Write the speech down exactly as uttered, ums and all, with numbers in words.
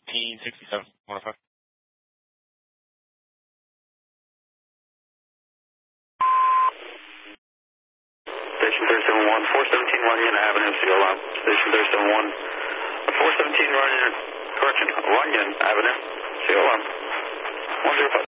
thirteen sixty-seven, one oh five. Station three seven one, four seventeen Runyon Avenue, C L M. Station three seven one, four seventeen Runyon, correction, Runyon Avenue, C L M. one zero five.